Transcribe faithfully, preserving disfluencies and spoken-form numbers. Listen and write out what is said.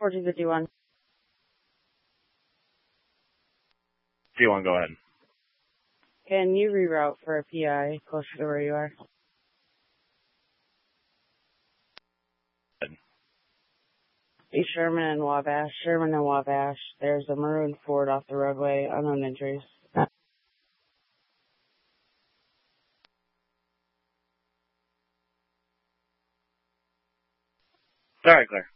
fourteen fifty-one. G one, go ahead. Can you reroute for a P I closer to where you are? East Sherman and Wabash. Sherman and Wabash. There's a maroon Ford off the roadway. Unknown injuries. All right, Claire.